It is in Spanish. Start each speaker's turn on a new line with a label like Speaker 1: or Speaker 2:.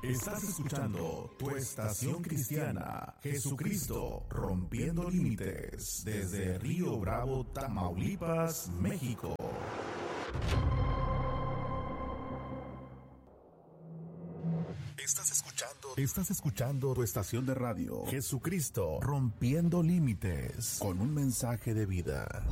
Speaker 1: Estás escuchando tu estación cristiana, Jesucristo rompiendo límites, desde Río Bravo, Tamaulipas, México. Estás escuchando tu estación de radio, Jesucristo rompiendo límites, con un mensaje de vida.